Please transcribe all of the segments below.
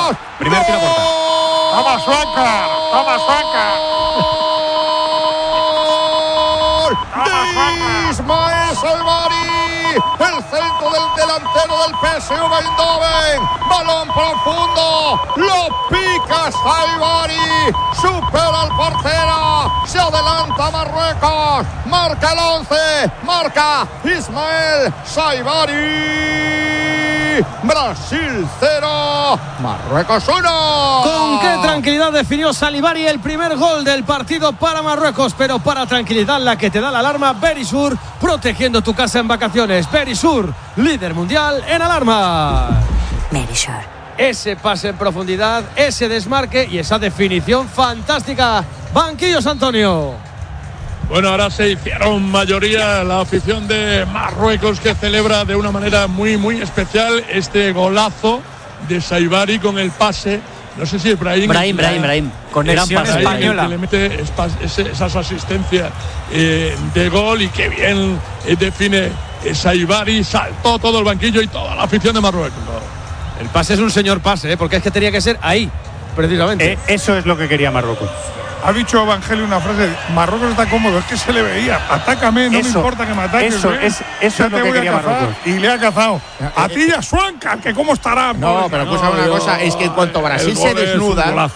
Primer tiro a puerta. Thomas Franca. Ismael Saibari, el centro del delantero del PSV Eindhoven, balón profundo, lo pica Saibari, supera al portero, se adelanta Marruecos, marca el 11, marca Ismael Saibari. Brasil 0, Marruecos 1. Con qué tranquilidad definió Saibari el primer gol del partido para Marruecos, pero para tranquilidad la que te da la alarma Berisur, protegiendo tu casa en vacaciones. Berisur, líder mundial en alarma. Berisur. Ese pase en profundidad, ese desmarque y esa definición fantástica. Banquillos, Antonio. Bueno, ahora se hicieron mayoría la afición de Marruecos, que celebra de una manera muy, muy especial este golazo de Saibari con el pase. No sé si Brahim. Conexión española. Que le mete esas asistencias de gol, y qué bien define Saibari. Saltó todo el banquillo y toda la afición de Marruecos. El pase es un señor pase, porque es que tenía que ser ahí, precisamente. Eso es lo que quería Marruecos. Ha dicho Evangelio una frase: Marruecos está cómodo, es que se le veía. Atácame, no me importa que me ataques. Eso es lo que quería Marruecos. Y le ha cazado. A ti y a Schwanka, que cómo estará. No, pero escucha una cosa, es que en cuanto Brasil se desnuda,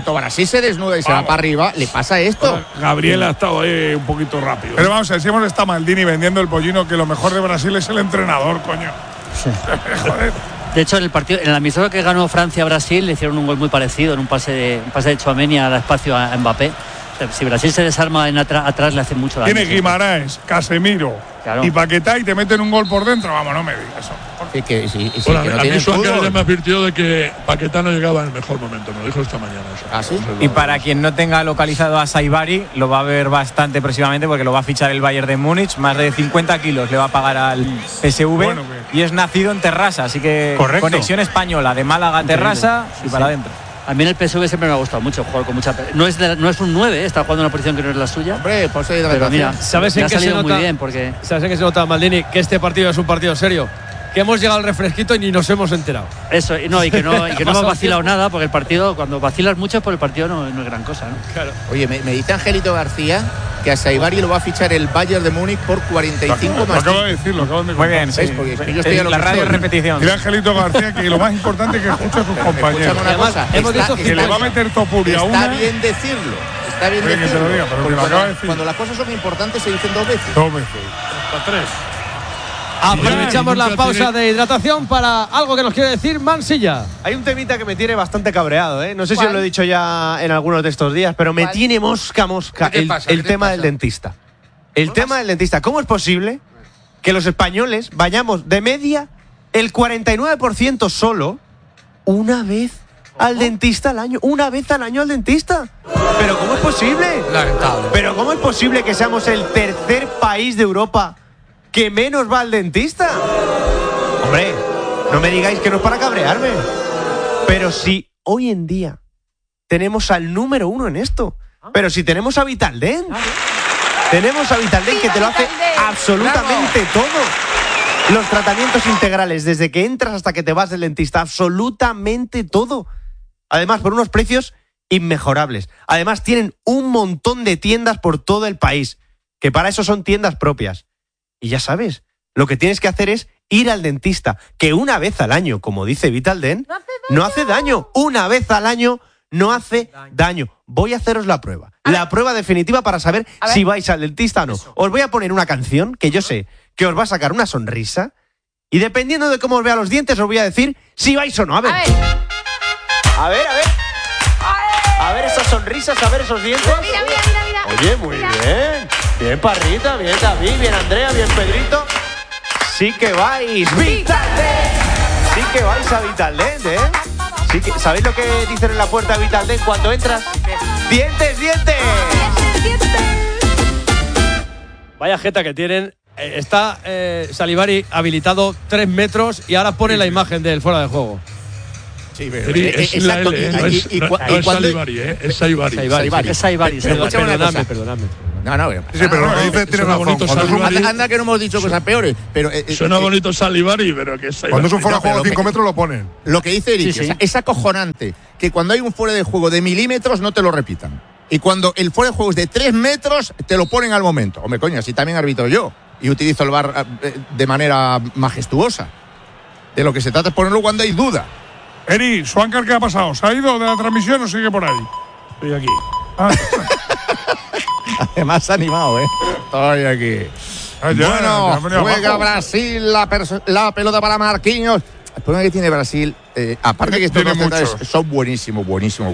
y se va para arriba, le pasa esto. Gabriel ha estado ahí un poquito rápido. Pero vamos a ver, si hemos estado Maldini vendiendo el pollino, que lo mejor de Brasil es el entrenador, coño. Sí. Joder. De hecho, en el amistoso que ganó Francia-Brasil le hicieron un gol muy parecido en un pase de Tchouaméni al espacio a Mbappé. O sea, si Brasil se desarma atrás le hace mucho daño. Tiene Guimaraes, Casemiro, claro, y Paquetá, y te meten un gol por dentro. Vamos, no me digas eso. Bueno, que no a mí Schwanka ya me advirtió de que Paquetá no llegaba en el mejor momento. Me lo dijo esta mañana. O sea, ¿sí? Y para quien no tenga localizado a Saibari, lo va a ver bastante próximamente, porque lo va a fichar el Bayern de Múnich. Más de 50 kilos le va a pagar al PSV. Bueno, y es nacido en Terrassa, así que correcto. Conexión española de Málaga a Terrassa y para adentro. A mí en el PSV siempre me ha gustado mucho jugar con mucha. No es un 9, está jugando en una posición que no es la suya. Hombre, pues pero mira, ¿sabes en qué se nota? Muy bien porque ¿Sabes en qué se nota, Maldini? Que este partido es un partido serio. Que hemos llegado al refresquito y ni nos hemos enterado. Eso, y que no hemos vacilado nada, porque el partido, cuando vacilas mucho, por el partido no es gran cosa, ¿no? Claro. Oye, me dice Angelito García que a Saibari lo va a fichar el Bayern de Múnich por 45 más. Lo acabo de decir, lo acaban de Muy bien, sí. Porque yo estoy la radio repetición. Mira, Angelito García, que lo más importante es que escucha a sus compañeros. Una cosa, hemos dicho que le va a meter Topuria a una. Está bien decirlo. Está bien Oye, que decirlo. se lo diga, pero que lo acaba de decir. Cuando las cosas son importantes se dicen dos veces. Dos veces. Hasta tres. Aprovechamos la pausa de hidratación para algo que nos quiere decir Mansilla. Hay un temita que me tiene bastante cabreado, ¿eh? No sé si ¿Cuál? os lo he dicho ya en algunos de estos días, pero me tiene mosca. ¿Qué te pasa? El tema del dentista. El tema del dentista. ¿Cómo es posible que los españoles vayamos de media el 49% solo una vez al dentista al año? Una vez al año al dentista. ¿Pero cómo es posible? Lamentable. ¿Pero cómo es posible que seamos el tercer país de Europa que menos va al dentista? Hombre, no me digáis que no es para cabrearme. Pero si hoy en día tenemos al número 1 en esto. Pero si tenemos a Vitaldent. Tenemos a Vitaldent que te lo hace absolutamente todo. Los tratamientos integrales, desde que entras hasta que te vas del dentista, absolutamente todo. Además, por unos precios inmejorables. Además, tienen un montón de tiendas por todo el país, que para eso son tiendas propias. Y ya sabes, lo que tienes que hacer es ir al dentista, que una vez al año, como dice Vitaldent, no hace daño. Una vez al año no hace daño. Voy a haceros la prueba. La prueba definitiva para saber si vais al dentista o no. Os voy a poner una canción que yo sé que os va a sacar una sonrisa, y dependiendo de cómo os vea los dientes os voy a decir si vais o no. A ver. A ver. A ver esas sonrisas, a ver esos dientes. Mira. Oye, muy bien. Bien, Parrita, bien, David, bien, Andrea, bien, Pedrito. Sí que vais. ¡Vitaldent! Sí que vais a Vitaldent, ¿eh? Sí que, ¿sabéis lo que dicen en la puerta de Vitaldent cuando entras? ¡Dientes, dientes! Vaya jeta que tienen. Está Saibari habilitado 3 metros y ahora pone la imagen del fuera de juego. Sí, Es la L, no es Saibari, es Saibari. Es Saibari. Perdonadme. No. Sí, pero lo que dices tiene razón. Anda que no hemos dicho cosas peores. Pero, suena bonito Salivari, pero que cuando es un fuera de juego de 5 metros lo ponen. Lo que dice Eric, sí. Es acojonante que cuando hay un fuera de juego de milímetros no te lo repitan. Y cuando el fuera de juego es de 3 metros, te lo ponen al momento. Hombre, coño, así también arbitro yo. Y utilizo el VAR de manera majestuosa. De lo que se trata es ponerlo cuando hay duda. Eri, Swankar, ¿qué ha pasado? ¿Se ha ido de la transmisión o sigue por ahí? Estoy aquí. Además animado, Estoy aquí. Bueno, juega Brasil, la pelota para Marquinhos. El problema que tiene Brasil, aparte que estos dos centrales son buenísimos.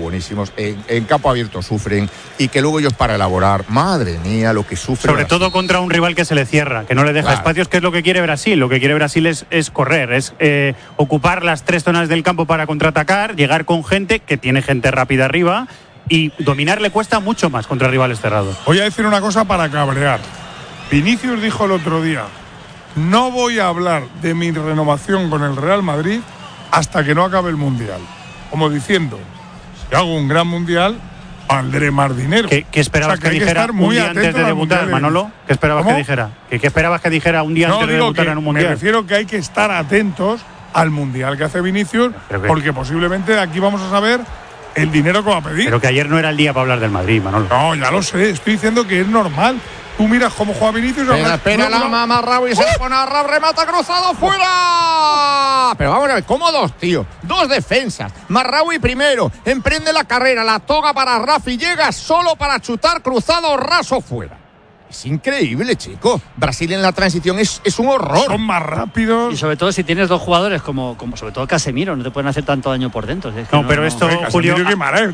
En campo abierto sufren y que luego ellos para elaborar, madre mía, lo que sufren. Sobre todo contra un rival que se le cierra, que no le deja espacios, que es lo que quiere Brasil. Lo que quiere Brasil es correr, es ocupar las 3 zonas del campo para contraatacar, llegar con gente, que tiene gente rápida arriba, y dominar le cuesta mucho más contra rivales cerrados. Voy a decir una cosa para cabrear. Vinicius dijo el otro día: no voy a hablar de mi renovación con el Real Madrid hasta que no acabe el Mundial. Como diciendo, si hago un gran Mundial, valdré más dinero. ¿Qué esperabas que dijera un día antes de debutar, Manolo? ¿Qué esperabas que dijera? ¿Qué esperabas que dijera un día antes de debutar en un Mundial? Me refiero que hay que estar atentos al Mundial que hace Vinicius, porque posiblemente aquí vamos a saber el dinero que va a pedir. Pero que ayer no era el día para hablar del Madrid, Manolo. No, ya lo sé, estoy diciendo que es normal. Tú miras cómo juega Vinicius. Espera la mamá Raúl y se pone a Raúl, remata cruzado fuera. Pero vamos a ver, ¿cómo dos, tío? 2 defensas. Marraui primero, emprende la carrera, la toca para Rafi, llega solo para chutar cruzado raso fuera. Es increíble, chico. Brasil en la transición es un horror. Son más rápidos. Y sobre todo si tienes 2 jugadores como sobre todo Casemiro, no te pueden hacer tanto daño por dentro. Es que esto, Julio, y Guimaraes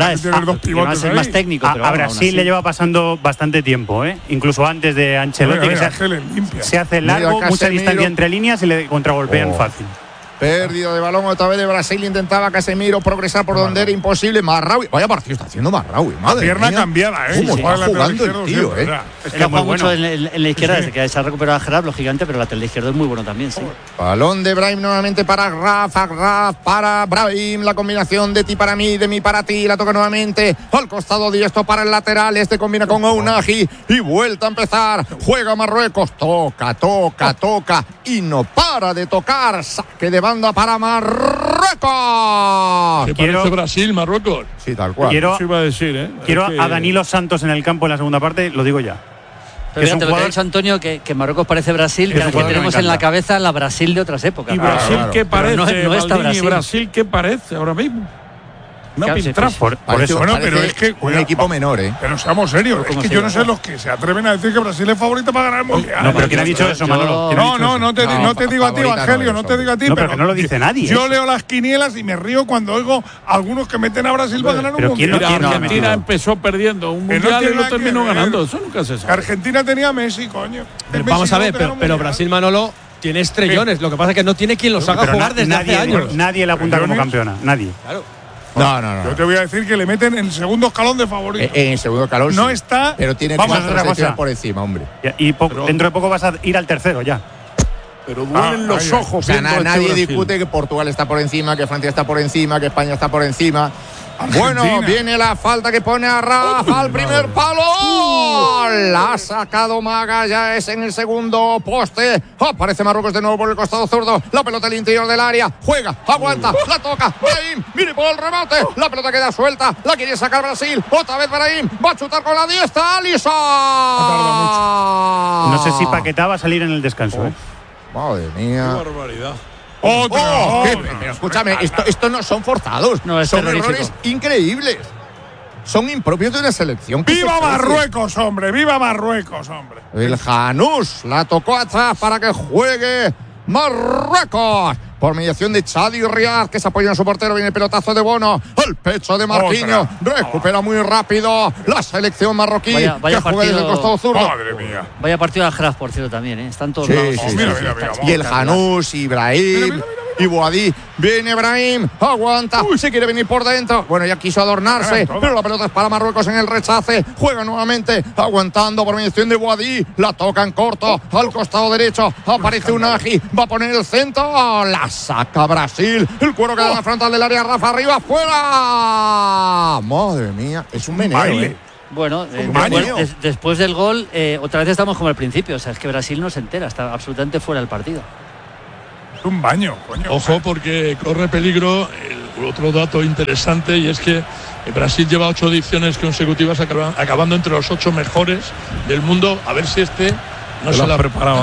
es más técnico. A Brasil le lleva pasando bastante tiempo, incluso antes de Ancelotti, se hace largo, mucha distancia entre líneas y le contragolpean fácil. Pérdida de balón otra vez de Brasil. Intentaba Casemiro progresar por donde era imposible. Marraui. Vaya partido está haciendo Marraui. Madre pierna mía. cambiada, ¿Cómo está jugando el tío, Él ha jugado mucho en la izquierda desde que se ha recuperado a Gerard, lógicamente, pero lateral izquierdo es muy bueno también, sí. Balón de Brahim nuevamente para Raf para Brahim. La combinación de ti para mí, de mí para ti. La toca nuevamente al costado diestro para el lateral. Este combina con Ounahi y vuelta a empezar. Juega Marruecos. Toca y no para de tocar. Saque de banda para Marruecos. ¿Qué parece Brasil, Marruecos? Sí, tal cual. Quiero a Danilo Santos en el campo en la segunda parte, lo digo ya. Pero fíjate, lo que ha dicho Antonio, que Marruecos parece Brasil, que tenemos en la cabeza la Brasil de otras épocas. ¿Y Brasil qué parece? No está Brasil. ¿Brasil qué parece ahora mismo? Una pintraza. Por eso, bueno, pero es que un equipo menor, Pero seamos serios, es que yo no sé los que se atreven a decir que Brasil es favorito para ganar el Mundial. No, pero ¿quién ha dicho eso, Manolo? No te digo a ti, Evangelio, no te digo a ti. No, pero que no lo dice nadie. Yo leo las quinielas y me río cuando oigo a algunos que meten a Brasil para ganar un Mundial. Argentina empezó perdiendo un Mundial y lo terminó ganando. Eso nunca se sabe. Argentina tenía a Messi, coño. Vamos a ver, pero Brasil, Manolo, tiene estrellones. Lo que pasa es que no tiene quien los haga jugar desde hace años. Nadie la apunta como campeona, nadie. Claro. No. Yo te voy a decir que le meten en el segundo escalón de favorito. En el segundo escalón no sí, está. Pero tiene vamos a otra por encima, hombre. Y dentro de poco vas a ir al tercero ya. Pero duelen los ojos. O sea, nadie discute que Portugal está por encima, que Francia está por encima, que España está por encima. Argentina. Bueno, viene la falta que pone a Rafa al primer palo. La ha sacado Maga, ya es en el segundo poste. Aparece Marruecos de nuevo por el costado zurdo. La pelota al interior del área. Juega, aguanta, la toca. Brahim, mire por el remate. La pelota queda suelta. La quiere sacar Brasil. Otra vez Brahim. Va a chutar con la diestra. Alisson. No sé si Paquetá va a salir en el descanso. Madre mía. Qué barbaridad. Pero escúchame, esto no son forzados, son errores increíbles. Son impropios de una selección. ¡Viva Marruecos, hombre! ¡Viva Marruecos, hombre! El Janús la tocó atrás para que juegue Marruecos. Por mediación de Chadi Riad, que se apoya en su portero. Viene el pelotazo de Bono al pecho de Marquinhos. Recupera muy rápido la selección marroquí. Vaya que juega desde el costado zurdo. Madre mía. Vaya partido de Ahraf, por cierto, también. Están todos sí, lados. Sí, mira, y el Janús, Ibrahim. Y Boadí, viene Brahim, aguanta, se quiere venir por dentro. Bueno, ya quiso adornarse, pero la pelota es para Marruecos en el rechace. Juega nuevamente, aguantando por mediación de Boadí. La toca en corto, al costado derecho. Aparece Ounahi, va a poner el centro. La saca Brasil. El cuero queda en la frontal del área. Rafa arriba, fuera. Madre mía, es un meneo. Bueno, después del gol, otra vez estamos como al principio. O sea, es que Brasil no se entera, está absolutamente fuera del partido. Es un baño, coño. Ojo, porque corre peligro. Otro dato interesante, y es que Brasil lleva 8 ediciones consecutivas acabando entre los 8 mejores del mundo. A ver si no se la ha preparado.